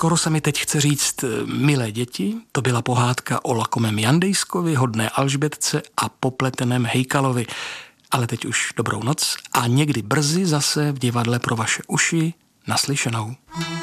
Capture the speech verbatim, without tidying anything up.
skoro se mi teď chce říct milé děti, to byla pohádka o lakomém Jandejskovi, hodné Alžbětce a popleteném Hejkalovi. Ale teď už dobrou noc a někdy brzy zase v divadle pro vaše uši naslyšenou.